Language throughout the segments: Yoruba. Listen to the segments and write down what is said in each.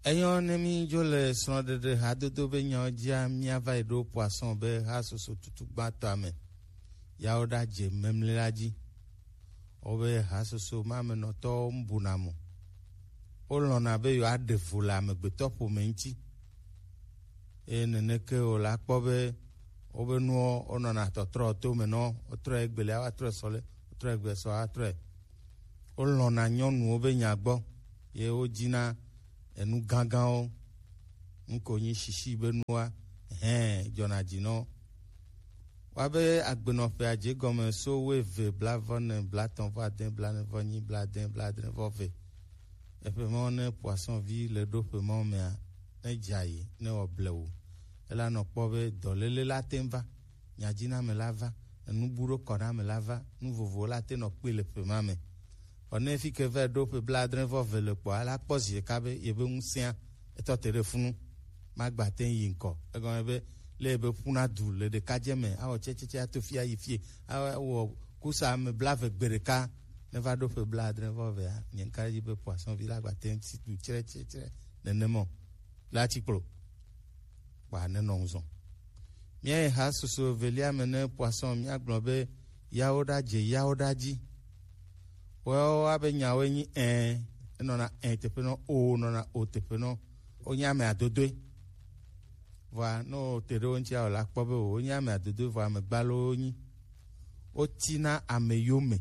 Ayant nemi jole son de hadodo be nyandia miava edo poisson be hasoso tutu batame. Yaoda je memlelaji. Obe hasoso mame noto mbunamo. Olona be yo adevula me betopo menchi. Neneke ola kobe obe nuo onona totro to meno otro egbele atro sole otro egbe so atro. Olona nyonu obe nyagbo ye ojina enu gangan o nko yin shishi benua jona jino wabe agbenofe aje gome so we ve blavon blaton vaden blan voni bladen bladren vove epemone poisson vie le dopement me ne jaye ne oblewu ela no pobe dolele latemva nyajina me lava enu buro kona me lava nu vovo late no pele pemame on est que vers dope bladren vove le poa la posie kabe yebe unsia eto telefonu magbaten yinko egonbe lebe puna du le de kajeme awo checheche atofia yifie awo kusa me blave gbereka ne va dope bladren vove nyenka yibe poisson villa gbaten ti du chere nenemo la tiklo ba nenonzo mie ha soso velia mene poisson mi aglobe yaoda je yaodaji well abe nyawe ni nona tepeno o nona o tepeno onyame adodwe va no tero ntia ola kpobe o onyame adodwe va me gbalo ni otina ameyome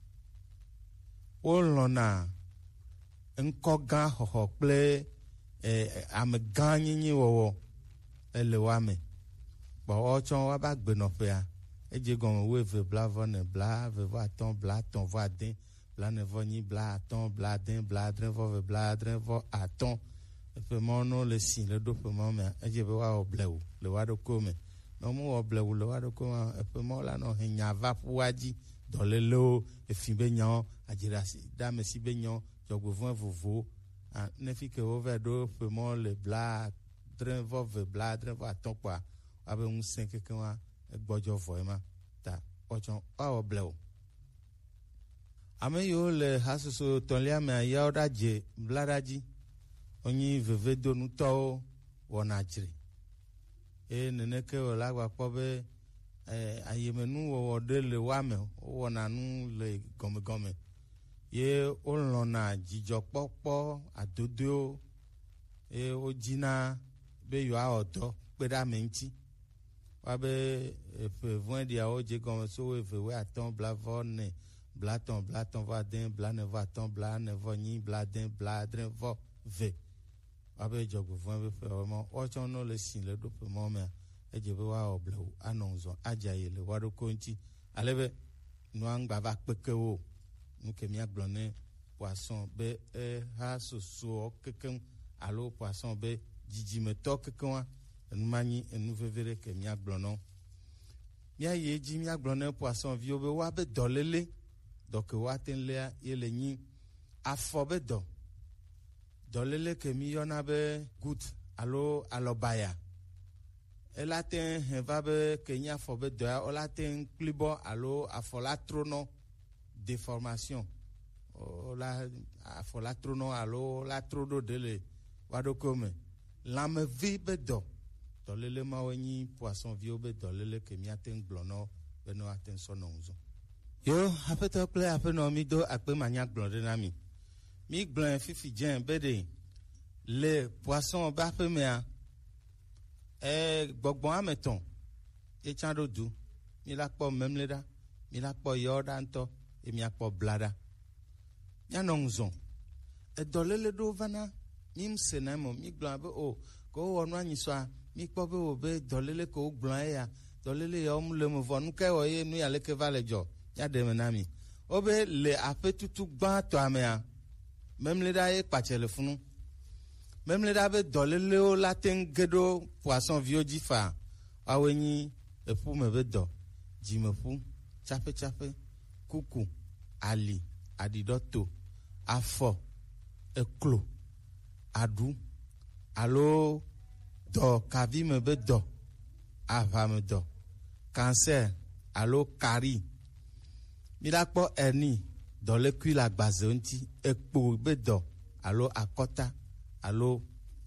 olona nkoga hoho ple ameganyi ni wowo elewame bo ochon wa ba gbe no pe a eje gon we ve blavon bla ve va ton bla ton va den blane voni bla aton bladen bladren vove bladren vo aton epemono le sin le dopement me ejebe wa oblewu le wa do kome no mu oblewu le wa do kome epemo la no henya va puaji dolelo efimbe nyan ajirasi dame si be nyan jogbovon vovo ne fi ke over do pemo le bladren vove bladren vo aton kwa abe un 5 kan egbojo voema ta ochon wa oblewu ame yo le hasusu tonlia me yaoda je bladaji onyi vevedo nuto wonajri neneke ola gba pobe ayemenu wo de le wame wonanu le gome ye olona jijo popo adodo ojina be yo aodo peda menchi wabe fevon dia oje gome so we ve aton blavone blaton va den blane va ton blane voni bladen bladren vo ve abe jogo von be vraiment ochon no le sin le dopement me ejebe wa oblewu anonzo ajaye le wado konti alebe no angba va pekewo nu ke mi aglone poisson be ha soso keken alo poisson be jiji me to keken nu mani enu vevere ke mi aglono mi aye ji mi aglone poisson vi obe wa be dolele donc waten lea yele nyi afobedo dolele ke mi yona be good alo alobaya elaten hevabe ke nya fobedo olaten klibo alo afolatrono déformation la afolatrono alo la trodo dele wadokome lame vi bedo dolele mawenyi poisson vi obe dolele ke mi aten glono beno aten sononzo yo apeto ple apeno mi do akpe mania glonde na mi glon fifi jen bede le poisson ba pe mea gbogbon ameton e chando du mi la po memleda mi la po yoda nto e mi akpo blada ya nonzon e dolele do vana mi msenemo mi glon be o ko wonu anyi so mi po be o be dolele ko glon ya dolele yo mu le mo vonu ke o ye nu ya le ke vale jo ya de menami obe le apetutu gba to amea memle da e pachele funu memle da be dolele o laten gedo poisson vioji fa awenyi epu mebe do jimepu chape kuku ali adidoto afo eklo adu alo do kavi mebe do ava me do cancer alo kari milakpo eni dans le cuir la bazonti ekpo bedo alo akota alo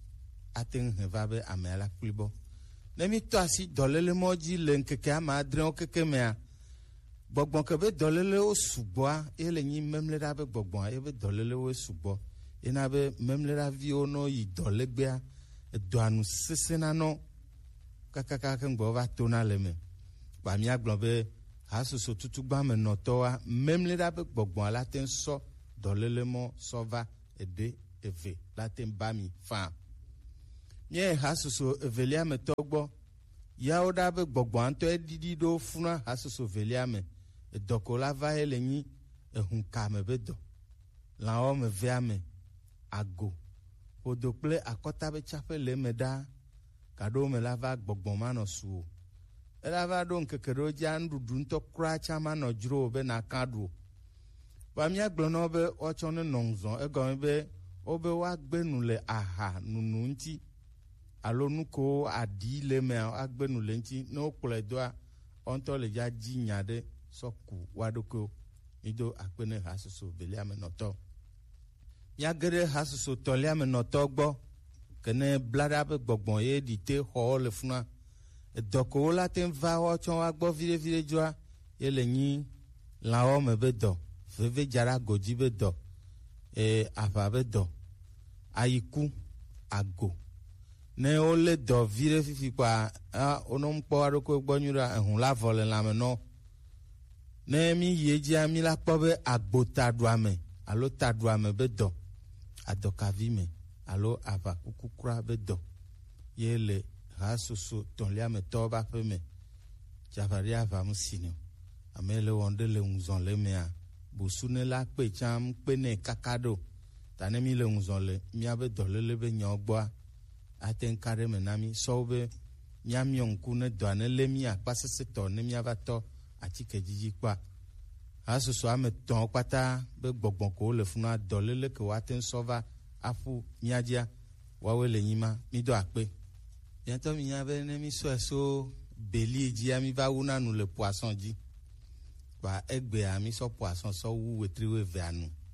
aten heva be amela kulibo nemi to asi dolele moji le nkeke ama adre o keke mea gbogbon ke be dolele o sugbo ele nyi memle da be gbogbon e be dolele o sugbo ina be memle da vi ono yi dolegbea do anu sesena no kakaka ke ngbo va tona le me ba mi agbon be hasoso tutugba me notoa memle da be gbogbon la ten so dolele mo sova ede eve la ten bami fa nye hasoso evelia me togbo ya oda be gbogbo anto edidi do funa hasoso velia me edoko la va ele nyi ehunka me be do la o me vea me ago odople akota be chape le me da kado me la va gbogbo ma no su ela va do nkekero ja ndudu nto kra cha ma no juro be na kadu wa mi agbono be o chone nonzo ego be obe wa gbenu le aha nunu nti alo nuko adi le me agbenu le nti no kule doa onto le ja jinyade soku wadoko ido akpene hasuso belia me noto ya gere hasuso tolia me noto gbo kene blada be gbogbon ye dite ho le funa doko la ten va o chon wa gbo vire joa ye le nyi la o me be do veve jara goji be do afa be do ayiku ago ne o le do vire fifi kwa ono mpo aroko gbonyura ehun la vole la me no ne mi yeji ami la po be agbota duame alo taduame be do adoka vime alo ava kukukura be do ye le hasusu tonlia me toba pe me javaria va musino amele wonde le unzon le mea busune la pe cham pe ne kakado tane mi le unzon le mi abe dolele be nyogboa aten kare me nami sobe nyami onku ne doane le mi apasese to ne mi avato atike jiji kwa asusu ame ton pata be gbogbon ko le funa dolele ke waten sova afu miadia wawe le nyima mi do ape bientôt mi abe ne mi so beli ji ami va una nu le poisson ji ba egbe ami so poisson so wu wetri we ve anu